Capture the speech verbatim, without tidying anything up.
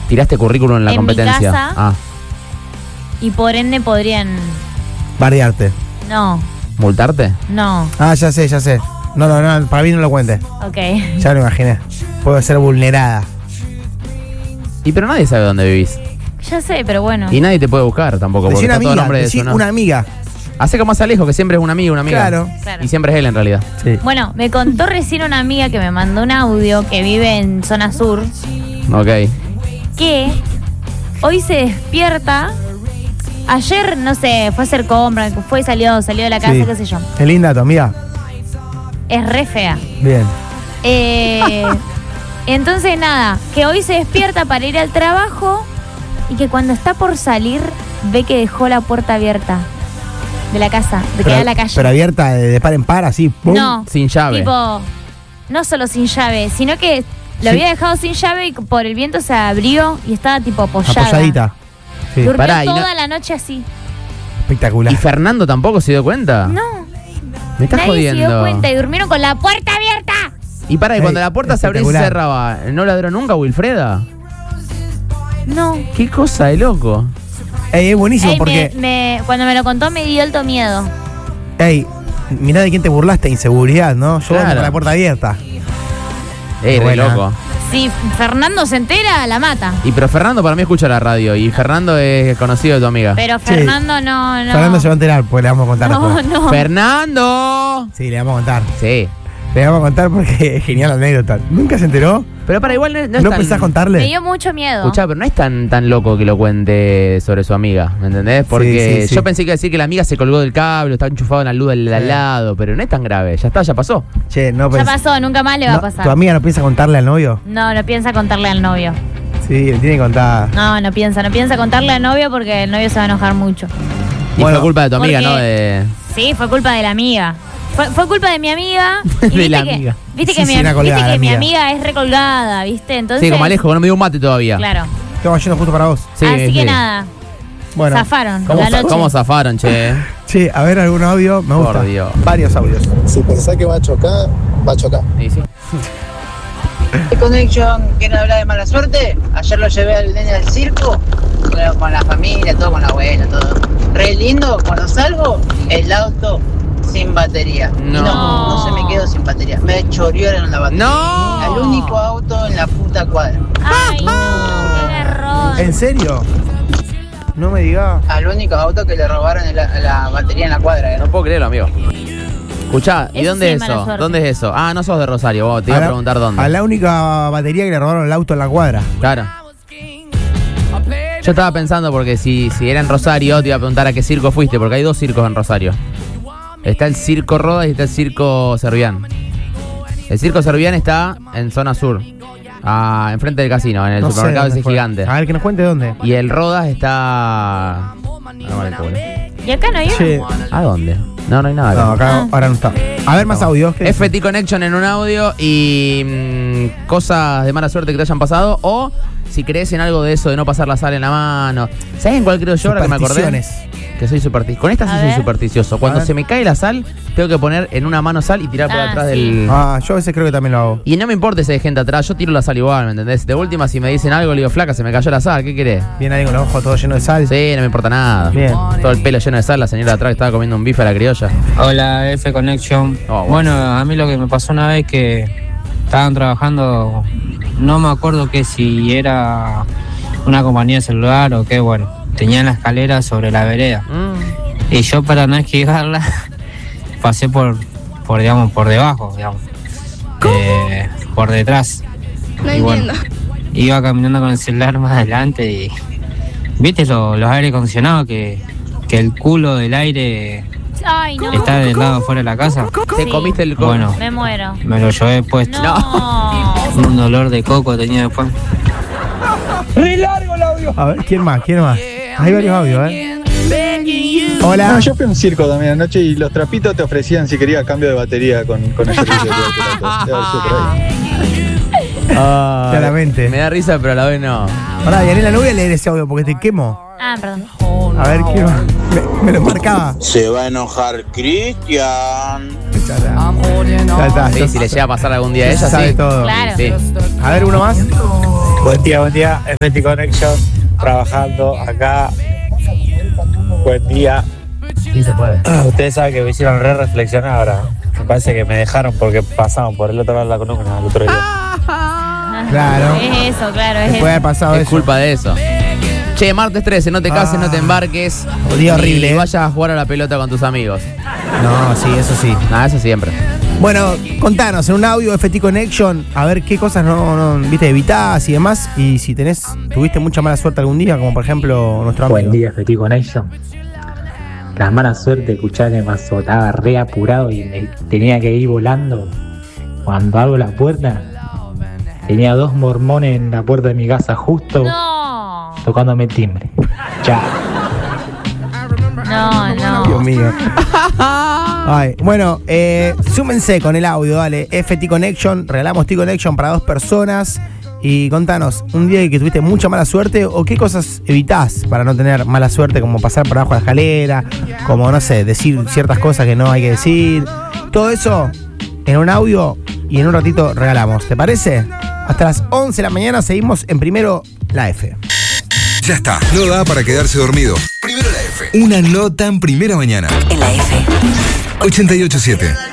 Tiraste currículum en la En competencia. mi casa. Ah, Y por ende podrían... Bardearte. No, ¿multarte? no, Ah, ya sé, ya sé. No, no, no, para mí no lo cuentes. ok. Ya lo imaginé. Puedo ser vulnerada. Y pero nadie sabe dónde vivís. Ya sé, pero bueno. Y nadie te puede buscar tampoco, Decí porque una está todo el amiga, nombre de decí eso, ¿no? una amiga. Hace como hace Alejo, que siempre es un amigo, una amiga. Claro. Claro. Y siempre es él en realidad. Sí. Bueno, me contó recién una amiga que me mandó un audio que vive en zona sur, Ok. que hoy se despierta. Ayer, no sé, fue a hacer compra, fue y salió, salió de la casa, Sí. qué sé yo. Es linda tu amiga. Es re fea. Bien. Eh, entonces, nada, que hoy se despierta para ir al trabajo y que cuando está por salir ve que dejó la puerta abierta de la casa, de que da a la calle. Pero abierta de, de par en par, así. ¡pum! No, Sin llave. tipo, no solo sin llave, sino que lo Sí. había dejado sin llave y por el viento se abrió y estaba tipo apoyada. Apoyadita. Sí. Durmió Pará, y toda no- la noche así. Espectacular. ¿Y Fernando tampoco se dio cuenta? No, Me estás nadie jodiendo. se dio cuenta y durmieron con la puerta abierta. Y pará, y Ey, cuando la puerta se abría y se espectacular. cerraba, ¿no ladró nunca Wilfreda? No. Qué cosa de loco. Ey, es buenísimo Ey, porque. me- me- cuando me lo contó me dio alto miedo. Ey, mirá de quién te burlaste, inseguridad, ¿no? Yo Claro. con la puerta abierta. Eh, re Buena. loco. Si Fernando se entera, la mata. Y pero Fernando para mí escucha la radio y Fernando es conocido de tu amiga. Pero Sí. Fernando no, no. Fernando se va a enterar, pues le vamos a contar No, después. no. ¡Fernando! Sí, le vamos a contar. Sí. Le vamos a contar porque es genial la anécdota. ¿Nunca se enteró? Pero para igual no, no ¿No, es tan... pensás Me contarle? dio mucho miedo. Escuchá, pero no es tan, tan loco que lo cuente sobre su amiga, ¿me entendés? Porque Sí, sí, sí. yo pensé que iba a decir que la amiga se colgó del cable, estaba enchufado en la luz del de al Sí. lado, pero no es tan grave, ya está, ya pasó. Che, no Ya pens- pasó, nunca más le va no, a pasar. ¿Tu amiga no piensa contarle al novio? No, no piensa contarle al novio. Sí, le tiene que contar. No, no piensa, no piensa contarle al novio porque el novio se va a enojar mucho. Y Bueno, fue culpa de tu amiga, porque- ¿no? De... Sí, fue culpa de la amiga. Fue, fue culpa de mi amiga. y De viste la que, amiga. Viste Sí, que, sí, mi, una viste colgada, que mi amiga. amiga es recolgada, ¿viste? Entonces. Sí, como Alejo, que no me dio un mate todavía. Claro. Estamos yendo justo para vos. Sí, Así sí. que nada, Bueno. zafaron ¿Cómo, la za- noche. ¿Cómo zafaron, che? Sí, a ver algún audio. Me gusta. Por Dios. Varios audios. Si pensás que va a chocar, va a chocar. Y sí. Connection, ¿quieren hablar de mala suerte? Ayer lo llevé al nene al circo, bueno, con la familia, todo con la abuela, todo. Re lindo, cuando salgo, el auto sin batería. Y No. no, no se me quedó sin batería. Me chorearon la batería. ¡No! El único auto en la puta cuadra. Ay, no, qué error. ¿En serio? No me digas. Al único auto que le robaron la, la batería en la cuadra. ¿eh? No puedo creerlo, amigo. Escuchá, ¿y Eso dónde sí es es mala eso? suerte. ¿Dónde es eso? Ah, no sos de Rosario, vos, te iba a, la- preguntar dónde. A la única batería que le robaron el auto en la cuadra. Claro. Yo estaba pensando porque si, si era en Rosario, te iba a preguntar a qué circo fuiste, porque hay dos circos en Rosario. Está el Circo Rodas y está el Circo Servián. El Circo Servián está en zona sur, ah, enfrente del casino, en el No sé supermercado dónde ese fue. gigante. A ver, que nos cuente dónde. Y el Rodas está... No, vale, pobre. ¿Y acá no hay uno? Che. ¿A dónde? No, no hay nada acá. No, acá Ah. ahora no está. A ver, más No. audios. ¿qué F T Connection en un audio y mm, cosas de mala suerte que te hayan pasado, o si crees en algo de eso de no pasar la sal en la mano. ¿Sabes en cuál creo yo ahora que me acordé? Supersticiones. Que soy supersticioso. Con esta sí A soy ver. supersticioso. Cuando A ver. se me cae la sal, tengo que poner en una mano sal y tirar por Ah, atrás sí. del... Ah, yo a veces creo que también lo hago. Y no me importa si hay gente atrás, yo tiro la sal igual, ¿me entendés? De última, si me dicen algo, le digo, flaca, se me cayó la sal, ¿qué querés? Viene ahí con los ojos todo lleno de sal. Sí, no me importa nada. Bien. Todo el pelo lleno de sal, la señora de atrás que estaba comiendo un bife a la criolla. Hola, F Connection. Oh, bueno. Bueno, a mí lo que me pasó una vez que estaban trabajando, no me acuerdo que si era una compañía de celular o qué, bueno, tenían la escalera sobre la vereda. Mm. Y yo para no esquivarla, pasé por, por digamos, por debajo, digamos. Eh, por detrás. No Y bueno, entiendo. iba caminando con el celular más adelante y... ¿Viste lo- los aires acondicionados que, que el culo del aire Ay, no. está del lado afuera de la casa? Te Sí. comiste el coco. Bueno, Me muero. me lo llevé puesto. No. Un olor de coco tenía después. A ver, ¿quién más? ¿Quién más? Hay varios audios, ¿eh? Hola. No, yo fui a un circo también anoche y los trapitos te ofrecían si querías cambio de batería con, con el servicio de trapitos. Debe haber sido por ahí. Ah, Claramente. Me da risa, pero a la vez no. Pará, Dianela, no voy a leer ese audio porque te quemo. Ah, perdón. A ver, ¿quién más? Me, me lo marcaba. Se va a enojar Cristian. Ya está. Ya está. Sí, si le llega a pasar algún día a Ya ella, sabe sí. todo. Claro. Sí. A ver, uno más. Buen día, buen día, F T Connection, trabajando acá. Buen día. Sí se puede. Ustedes saben que me hicieron re reflexionar ahora. Me parece que me dejaron porque pasaban por el otro lado de la columna el otro día. Claro. Es eso, claro, es Te eso. puede haber pasado Es eso. culpa de eso. Che, martes trece, no te cases, Ah. no te embarques. Día horrible, Y ¿eh? vayas a jugar a la pelota con tus amigos. No, sí, eso sí. Nada, eso siempre. Bueno, contanos en un audio F T Connection a ver qué cosas no, no viste, evitás y demás. Y si tenés, tuviste mucha mala suerte algún día, como por ejemplo nuestro amigo. Buen día, F T Connection. La mala suerte, escuchaba que me azotaba re apurado y me tenía que ir volando. Cuando abro la puerta, tenía dos mormones en la puerta de mi casa justo No, tocándome el timbre. Chao. no, no. Dios mío. Ay, bueno, eh, súmense con el audio, dale. F T Connection, regalamos T Connection para dos personas. Y contanos, un día que tuviste mucha mala suerte o qué cosas evitás para no tener mala suerte, como pasar por abajo de la escalera, como, no sé, decir ciertas cosas que no hay que decir. Todo eso en un audio y en un ratito regalamos. ¿Te parece? Hasta las once de la mañana seguimos en Primero la F. Ya está, no da para quedarse dormido. Primero la F. Una nota en primera mañana. En la F. ochenta y ocho punto siete.